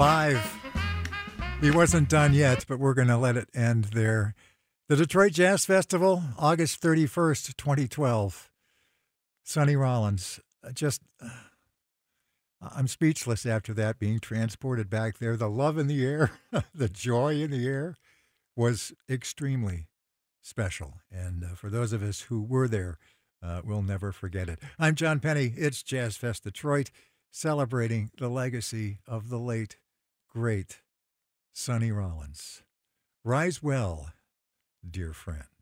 live. He wasn't done yet, but we're going to let it end there. The Detroit Jazz Festival, August 31st, 2012. Sonny Rollins. I'm speechless after that, being transported back there. The love in the air, the joy in the air was extremely special. And for those of us who were there, we'll never forget it. I'm John Penny. It's Jazz Fest Detroit, celebrating the legacy of the late, great Sonny Rollins. Rise well, dear friend.